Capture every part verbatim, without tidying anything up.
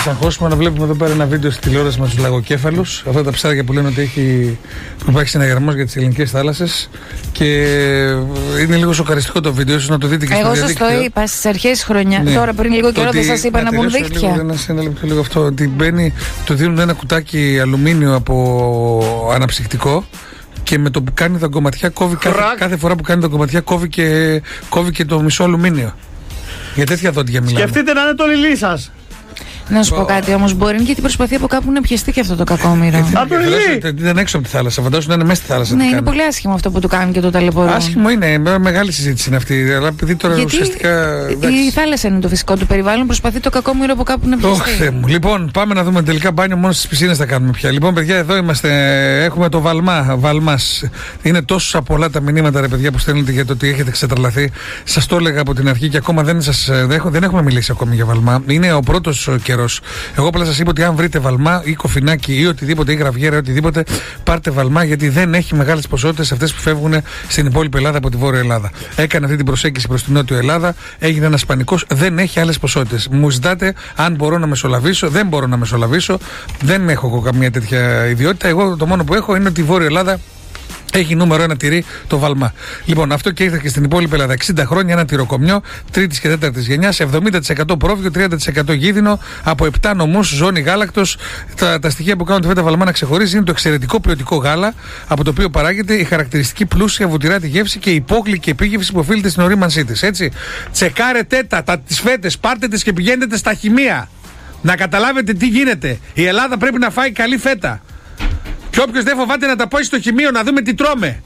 αγχώσουμε να βλέπουμε εδώ πέρα ένα βίντεο στη τηλεόραση με τους λαγοκέφαλους. Αυτά τα ψάρια που λένε ότι έχει, που υπάρχει συναγερμός για τις ελληνικές θάλασσες. Και είναι λίγο σοκαριστικό το βίντεο, ίσως να το δείτε και στο διαδίκτυο. Εγώ σας το είπα στις αρχές χρονιά. Ναι. Τώρα πριν λίγο καιρό δεν σας είπα να μπουν δίκτυα. Λίγο, ένα λεπτό λίγο αυτό. Ότι μπαίνει, το δίνουν ένα κουτάκι αλουμίνιο από αναψυκτικό. Και με το που κάνει τα κομματιά κόβει κάθε, κάθε φορά που κάνει τα κομματιά κόβει και, κόβει και το μισό αλουμίνιο. Για τέτοια δόντια μιλάμε. Σκεφτείτε να είναι το λιλί σας. Να σου πω κάτι όμως, μπορεί και την προσπαθεί από κάπου να πιεστεί και αυτό το κακόμοιρο. Από το λιλί! Δεν έξω από τη θάλασσα, φαντάζομαι να είναι μέσα στη θάλασσα. Ναι, είναι πολύ άσχημο αυτό που του κάνουν και το ταλαιπωρούν. Άσχημο είναι, μεγάλη συζήτηση είναι αυτή. Αλλά επειδή τώρα γιατί ουσιαστικά. Η θάλασσα είναι το φυσικό του περιβάλλον, προσπαθεί το κακόμοιρο από κάπου να πιεστεί. Όχι, μου. Λοιπόν, πάμε να δούμε τελικά μπάνιο μόνο στις πισίνες θα κάνουμε πια. Λοιπόν, παιδιά, εδώ είμαστε. Έχουμε το Βαλμά. Βαλμάς. Είναι τόσο πολλά τα μηνύματα, ρε παιδιά, που στέλνετε για το ότι έχετε ξετρελαθεί. Σας το έλεγα από την αρχή και ακόμα δεν, σας, δεν έχουμε μιλήσει ακόμη για Βαλμά. Είναι ο πρώτος καιρός. Εγώ απλά σας είπα ότι αν βρείτε Βαλμά ή κοφινάκι ή οτιδήποτε ή γραβιέρα ή οτιδήποτε, πάρτε Βαλμά, γιατί δεν έχει μεγάλες ποσότητες αυτές που φεύγουν στην υπόλοιπη Ελλάδα από τη Βόρεια Ελλάδα. Έκανε αυτή την προσέγγιση προς την Νότια Ελλάδα, έγινε ένας πανικός, δεν έχει άλλες ποσότητες. Μου ζητάτε αν μπορώ να μεσολαβήσω, δεν μπορώ να μεσολαβήσω, δεν έχω εγώ καμία τέτοια ιδιότητα. Εγώ το μόνο που έχω είναι ότι η Βόρεια Ελλάδα έχει νούμερο ένα τυρί το Βαλμά. Λοιπόν, αυτό και ήρθε και στην υπόλοιπη Ελλάδα. εξήντα χρόνια, ένα τυροκομιό τρίτης και τέταρτης γενιάς, εβδομήντα τοις εκατό πρόβιο, τριάντα τοις εκατό γίδινο, από επτά νομούς, ζώνη γάλακτος. Τα, τα στοιχεία που κάνουν τη Βέτα Βαλμά να ξεχωρίζει είναι το εξαιρετικό ποιοτικό γάλα, από το οποίο παράγεται η χαρακτηριστική πλούσια βουτυράτη γεύση και η υπόγλυκη επίγευση που οφείλεται στην ορίμανσή της. Έτσι. Τσεκάρετε τα, τα τις φέτες, πάρτε τις και πηγαίνετε στα χημεία. Να καταλάβετε τι γίνεται. Η Ελλάδα πρέπει να φάει καλή φέτα. Και όποιος δεν φοβάται να τα πάει στο χημείο να δούμε τι τρώμε.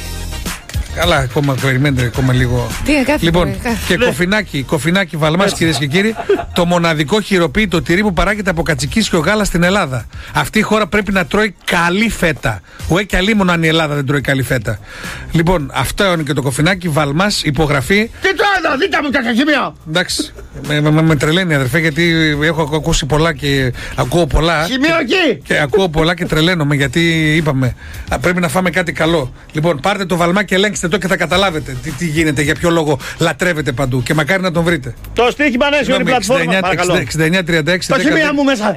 Καλά, ακόμα περιμένετε ακόμα λίγο. Τι, κάθε λοιπόν, φορά, κάθε. και κοφινάκι, κοφινάκι Βαλμάς, κυρίες και κύριοι, το μοναδικό χειροποίητο τυρί που παράγεται από κατσικίσιο γάλα στην Ελλάδα. Αυτή η χώρα πρέπει να τρώει καλή φέτα. Ουέ και αλίμονο αν η Ελλάδα δεν τρώει καλή φέτα. Λοιπόν, αυτό είναι και το κοφινάκι Βαλμάς, υπογραφή. Τι τρώω, δείτε μου τα χημείο! Εντάξει, με, με, με τρελαίνει αδερφέ, γιατί έχω ακούσει πολλά και ακούω πολλά. Χημείο εκεί! Και ακούω πολλά και τρελαίνομαι, γιατί είπαμε πρέπει να φάμε κάτι καλό. Λοιπόν, πάρτε το Βαλμά και ελέγξτε το και θα καταλάβετε τι, τι γίνεται, για ποιο λόγο λατρεύετε παντού. Και μακάρι να τον βρείτε. Το στοίχημα Νέσιο είναι η πλατφόρμα. εξήντα εννιά τριάντα έξι Το χημείο μου μέσα.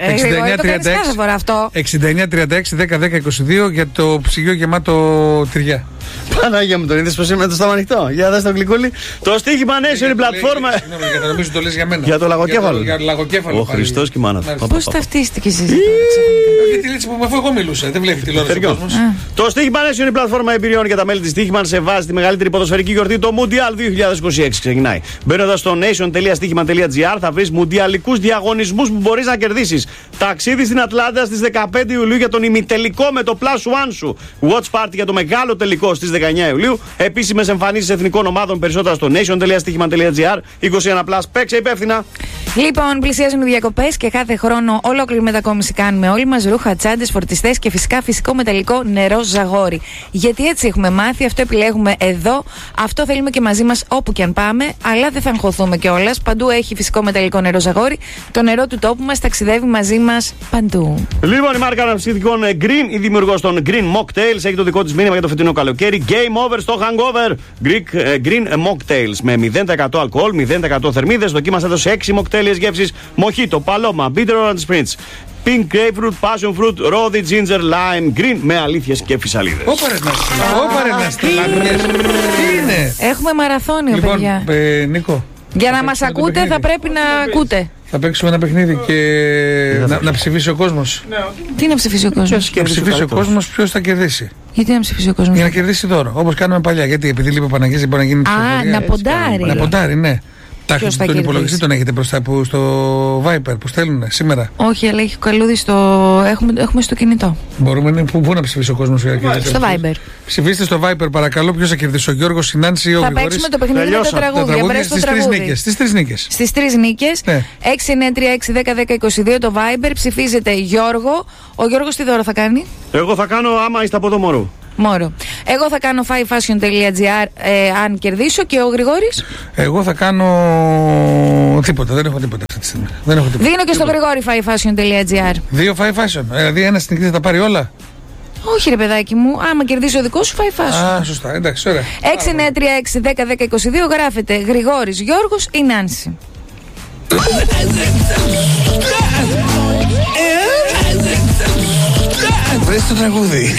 εξήντα εννιά τριάντα έξι δέκα δέκα είκοσι δύο για το ψυγείο γεμάτο τυριά. Πανάγια μου, τον είδες πως είμαι με το στόμα ανοιχτό. Για δες το γλυκούλι. Το στοίχημα Νέσιο είναι η πλατφόρμα. Συγγνώμη, νομίζω το λες για μένα. Για το λαγοκέφαλο. Για το λαγοκέφαλο. Ο Χριστός και η μάνα του. Πώς ταυτίστηκε η συζήτηση? Γιατί λες που εγώ μιλούσα, δεν βλέπει τηλεόραση ο κόσμος. Το στοίχημα Νέσιο είναι η πλατφόρμα εμπειριών για τα μέλη της Στοίχημαν σε βάση τη μεγαλύτερη ποδοσφαιρική γιορτή, το Mundial δύο χιλιάδες είκοσι έξι ξεκινάει. Μπαίνοντας στο nation τελεία στοίχημα τελεία τζι άρ θα βρεις μουντιαλικούς διαγωνισμούς που μπορείς να κερδίσεις. Ταξίδι στην Ατλάντα στις δεκαπέντε Ιουλίου για τον ημιτελικό με το Plus One σου. Watch Party για το μεγάλο τελικό στις δεκαεννιά Ιουλίου. Επίσημες εμφανίσεις εθνικών ομάδων περισσότερα στο nation τελεία στοίχημα τελεία τζι άρ. είκοσι ένα πλας, παίξε υπεύθυνα. Λοιπόν, πλησιάζουν οι διακοπές και κάθε χρόνο ολόκληρη μετακόμιση κάνουμε όλοι μας. Ρούχα, τσάντες, φορτιστές και φυσικά φυσικό μεταλλικό νερό Ζαγόρι. Γιατί έτσι έχουμε μάθει, αυτό επιλέγουμε εδώ, αυτό θέλουμε και μαζί μας όπου και αν πάμε, αλλά δεν θα αγχωθούμε κιόλας. Παντού έχει φυσικό μεταλλικό νερό Ζαγόρι. Το νερό του τόπου μας ταξιδεύει μαζί μας παντού. Λοιπόν, η μάρκα αναψυκτικών Green, η δημιουργός των Green Mocktails, έχει το δικό της μήνυμα για το φετινό καλοκαίρι. Game over στο hangover. Greek, Green Mocktails με μηδέν τοις εκατό αλκοόλ, μηδέν τοις εκατό θερμίδες. Δοκίμασε εδώ σε έξι mocktails γεύσεις. Mojito, Paloma, Bitter Orange Spritz, Pink Grapefruit, Passion Fruit, Rosy Ginger, Lime, Green με αλήθειες και φυσαλίδες. Ωπα ρε να στελάγγες. Τι είναι? Έχουμε μαραθώνιο, λοιπόν, παιδιά. Ε, Νίκο, για να μας ακούτε θα πρέπει να ακούτε. Θα παίξουμε ένα παιχνίδι και να, να ψηφίσει ο κόσμος. Τι να ψηφίσει ο κόσμος? Να ψηφίσει ο κόσμος ποιος θα κερδίσει. Γιατί να ψηφίσει ο κόσμος? Για να κερδίσει δώρο, όπως κάναμε παλιά. Γιατί επειδή λείπει ο Παναγίας δεν μπορεί να γίνει ψηφοφορία. Α, να ποντάρει. Να ποντάρει, ναι. Ποιος θα τον κερδίσει? υπολογιστή τον έχετε μπροστά που στο Viper που στέλνουν σήμερα. Όχι, αλλά έχει καλούδι στο. Έχουμε, έχουμε στο κινητό. Μπορούμε, πού, πού να ψηφίσει ο κόσμος για να κερδίσει? Στο Viber. Ψηφίστε στο Viper, παρακαλώ. Ποιος θα κερδίσει, ο Γιώργος, η Νάνση ή ο Γρηγόρης? Θα παίξουμε το παιχνίδι με τα τραγούδια. Στις τρεις νίκες. Στις τρεις νίκες. Στις τρεις νίκες. Ναι. έξι εννιά τρία έξι δέκα δέκα είκοσι δύο το Viber. Ψηφίζετε Γιώργο. Ο Γιώργος τι δώρο θα κάνει? Εγώ θα κάνω άμα είστε από το μωρό. Μόρο. Εγώ θα κάνω five fashion τελεία τζι άρ ε, αν κερδίσω. Και ο Γρηγόρης? Εγώ θα κάνω τίποτα. Δεν έχω τίποτα αυτή τη στιγμή. Δεν έχω τίποτα. Δίνω και στο Γρηγόρη five fashion τελεία τζι άρ. Δύο five fashion. Δηλαδή ένα στην θα τα πάρει όλα. Όχι ρε παιδάκι μου, άμα κερδίσει ο δικός σου five fashion. Α, σωστά, εντάξει, ωραία. έξι εννιά τρία έξι δέκα δέκα είκοσι δύο γράφετε Γρηγόρης, Γιώργος ή Νάνση. το τραγούδι.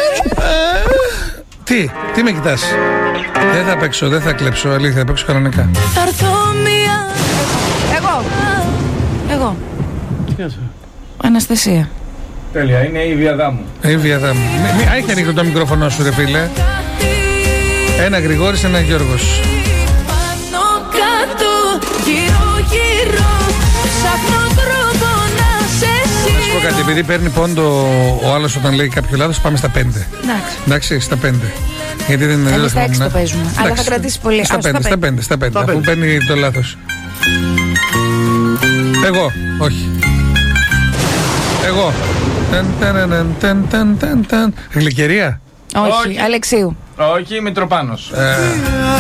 Τι, τι με κοιτάς? Δεν θα παίξω, δεν θα κλέψω, αλήθεια, θα παίξω κανονικά. Θα έρθω μία. Εγώ. Εγώ. Τι αυτό? Αναστασία. Τέλεια, είναι η Βιαδά μου. Η Βιαδά μου. Έχει ανοίγει το μικρόφωνο σου, ρε φίλε. Ένα Γρηγόρης, ένα Γιώργος. Πάνω κάτω, γύρω γύρω, ψάχνω τρόπο να σε Να σου πω κάτι, επειδή παίρνει πόντο ο άλλος όταν λέει κάποιο λάθος, πάμε στα πέντε. Εντάξει. Εντάξει, στα πέντε. Γιατί δεν είναι Εμείς δύο στα έξι το παίζουμε. Αλλά θα κρατήσει πολύ. Στα πέντε, στα πέντε, στα πέντε. Αφού παίρνει το λάθος. Εγώ, όχι. Εγώ. Γλυκερία. Όχι, Αλεξίου. Όχι, Μητροπάνος. Ε,